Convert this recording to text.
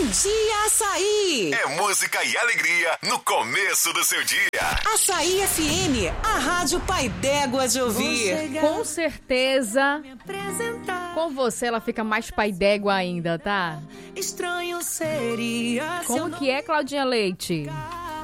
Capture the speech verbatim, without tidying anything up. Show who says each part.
Speaker 1: Dia Açaí.
Speaker 2: É música e alegria no começo do seu dia.
Speaker 1: Açaí F M, a rádio pai d'égua de ouvir.
Speaker 3: Com certeza, com você ela fica mais pai d'égua ainda, tá?
Speaker 4: Estranho seria.
Speaker 3: Como que é, Claudinha Leite?